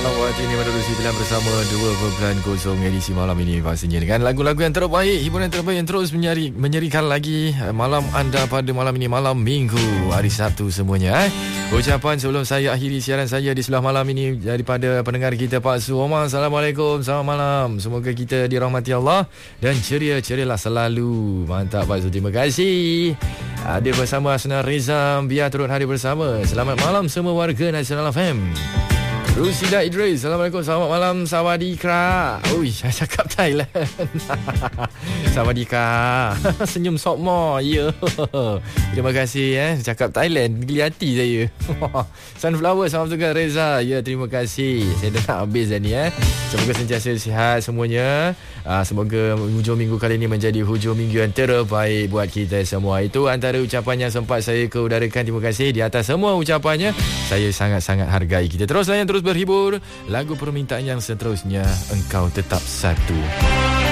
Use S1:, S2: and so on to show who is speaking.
S1: malam waktu ini menerusi pilihan bersama 2.0 edisi malam ini pastinya dengan lagu-lagu yang terbaik, hiburan terbaik yang terus menyerikan lagi malam anda pada malam ini, malam Minggu, hari Sabtu semuanya. Ucapan sebelum saya akhiri siaran saya di sebelah malam ini daripada pendengar kita Pak Su Omar. Assalamualaikum, selamat malam. Semoga kita dirahmati Allah dan ceria-cerialah selalu. Mantap Pak Su, terima kasih. Hadir bersama Asna Reza, biar turut hadir bersama. Selamat malam semua warga Nasional FM. Rusida Idris, Assalamualaikum, selamat malam. Sawadika. Ui, saya cakap Thailand. Sawadika. Senyum sokmo. Ya. Terima kasih cakap Thailand, geli hati saya. Sunflower, selamat tugas Reza. Ya, terima kasih. Saya dah habis dah ni Semoga sentiasa sihat semuanya. Semoga hujung minggu kali ini menjadi hujung minggu yang terbaik buat kita semua. Itu antara ucapan yang sempat saya keudarakan. Terima kasih. Di atas semua ucapannya, saya sangat-sangat hargai. Kita terus layan, terus berhibur. Lagu permintaan yang seterusnya, Engkau Tetap Satu.